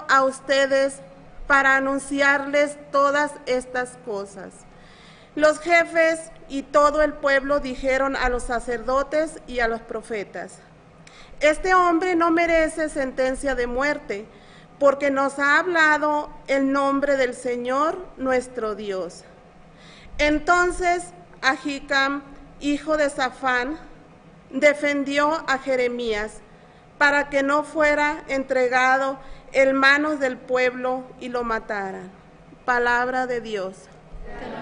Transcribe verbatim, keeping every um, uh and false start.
a ustedes para anunciarles todas estas cosas. Los jefes y todo el pueblo dijeron a los sacerdotes y a los profetas: este hombre no merece sentencia de muerte, porque nos ha hablado el nombre del Señor nuestro Dios. Entonces Ahicam, hijo de Safán, defendió a Jeremías para que no fuera entregado en manos del pueblo y lo mataran. Palabra de Dios.